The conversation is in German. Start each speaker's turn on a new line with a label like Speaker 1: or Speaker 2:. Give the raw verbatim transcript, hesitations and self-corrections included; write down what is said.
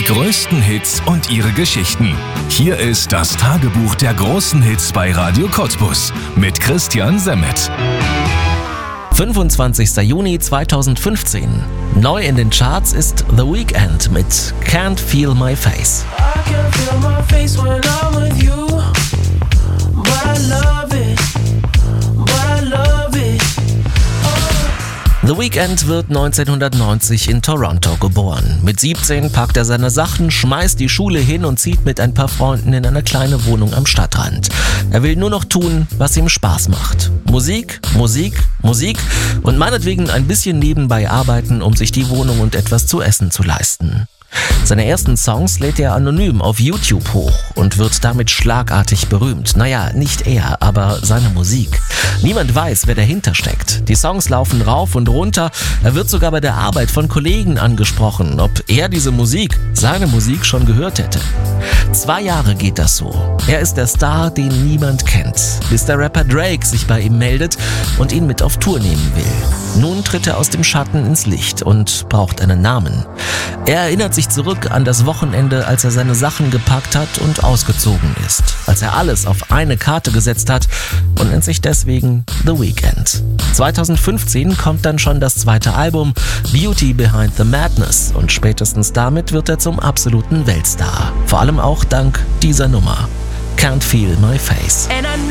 Speaker 1: größten Hits und ihre Geschichten. Hier ist das Tagebuch der großen Hits bei Radio Cottbus mit Christian Semmet.
Speaker 2: fünfundzwanzigster Juni zweitausendfünfzehn. Neu in den Charts ist The Weeknd mit Can't Feel My Face.
Speaker 3: I can feel my face when I'm with you, but I love it, but I love it.
Speaker 2: The Weeknd wird neunzehnhundertneunzig in Toronto geboren. Mit siebzehn packt er seine Sachen, schmeißt die Schule hin und zieht mit ein paar Freunden in eine kleine Wohnung am Stadtrand. Er will nur noch tun, was ihm Spaß macht. Musik, Musik, Musik und meinetwegen ein bisschen nebenbei arbeiten, um sich die Wohnung und etwas zu essen zu leisten. Seine ersten Songs lädt er anonym auf YouTube hoch und wird damit schlagartig berühmt. Naja, nicht er, aber seine Musik. Niemand weiß, wer dahinter steckt. Die Songs laufen rauf und runter. Er wird sogar bei der Arbeit von Kollegen angesprochen, ob er diese Musik, seine Musik schon gehört hätte. Zwei Jahre geht das so. Er ist der Star, den niemand kennt, bis der Rapper Drake sich bei ihm meldet und ihn mit auf Tour nehmen will. Nun tritt er aus dem Schatten ins Licht und braucht einen Namen. Er erinnert sich zurück an das Wochenende, als er seine Sachen gepackt hat und ausgezogen ist. Als er alles auf eine Karte gesetzt hat und nennt sich deswegen The Weeknd. zweitausendfünfzehn kommt dann schon das zweite Album Beauty Behind the Madness und spätestens damit wird er zum absoluten Weltstar. Vor allem auch dank dieser Nummer Can't Feel My Face.